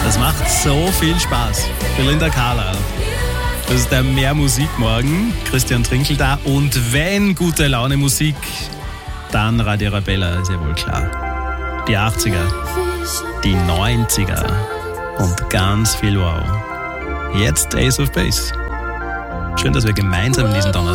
Das macht so viel Spaß. Belinda Carlisle. Das ist der Mehr Musik morgen. Christian Trinkel da. Und wenn gute Laune Musik, dann Radio Arabella, ist ja wohl klar. Die 80er, die 90er und ganz viel Wow. Jetzt Ace of Base. Schön, dass wir gemeinsam in diesen Donnerstag